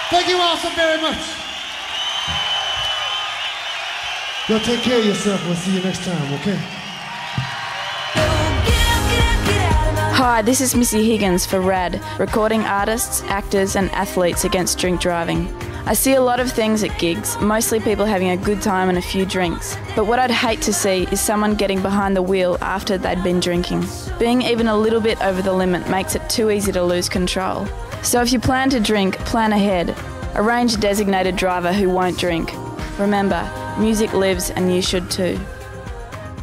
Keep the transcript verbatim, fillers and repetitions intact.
Thank you all so very much. Y'all take care of yourself. We'll see you next time, okay? Hi, this is Missy Higgins for RAD, recording artists, actors and athletes against drink driving. I see a lot of things at gigs, mostly people having a good time and a few drinks. But what I'd hate to see is someone getting behind the wheel after they'd been drinking. Being even a little bit over the limit makes it too easy to lose control. So if you plan to drink, plan ahead. Arrange a designated driver who won't drink. Remember, music lives and you should too.